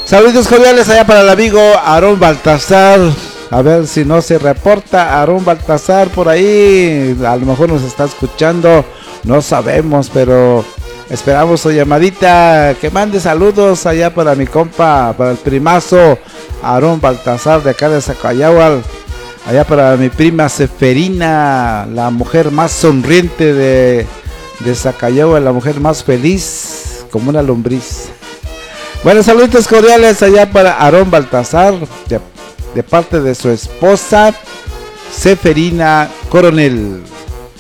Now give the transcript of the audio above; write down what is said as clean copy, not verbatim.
Saludos cordiales allá para el amigo Aarón Baltasar. A ver si no se reporta Aarón Baltasar por ahí. A lo mejor nos está escuchando, no sabemos, pero esperamos su llamadita. Que mande saludos allá para mi compa, para el primazo Aarón Baltasar de acá de Zacayahual. Allá para mi prima Seferina, la mujer más sonriente de Zacayahual, la mujer más feliz como una lombriz. Bueno, saludos cordiales allá para Aarón Baltasar, de parte de su esposa Seferina Coronel.